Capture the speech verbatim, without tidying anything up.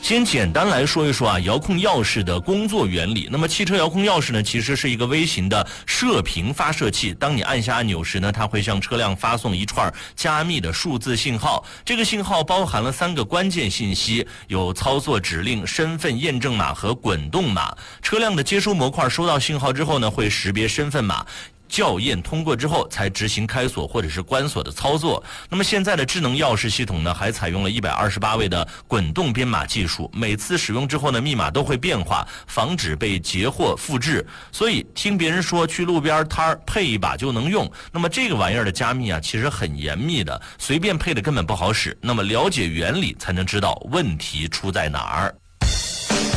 先简单来说一说啊，遥控钥匙的工作原理。那么汽车遥控钥匙呢，其实是一个微型的射频发射器。当你按下按钮时呢，它会向车辆发送一串加密的数字信号。这个信号包含了三个关键信息，有操作指令、身份验证码和滚动码。车辆的接收模块收到信号之后呢，会识别身份码。校验通过之后才执行开锁或者是关锁的操作。那么现在的智能钥匙系统呢，还采用了一百二十八位的滚动编码技术，每次使用之后呢，密码都会变化，防止被截获复制。所以听别人说去路边摊儿配一把就能用，那么这个玩意儿的加密啊，其实很严密的，随便配的根本不好使。那么了解原理才能知道问题出在哪儿。